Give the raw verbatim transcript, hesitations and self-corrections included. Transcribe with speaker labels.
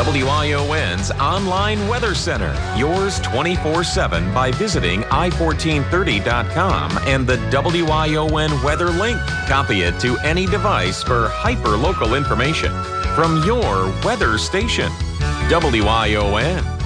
Speaker 1: W I O N's online weather center. Yours twenty-four seven by visiting i fourteen thirty dot com and the W I O N weather link. Copy it to any device for hyper-local information from your weather station. W I O N.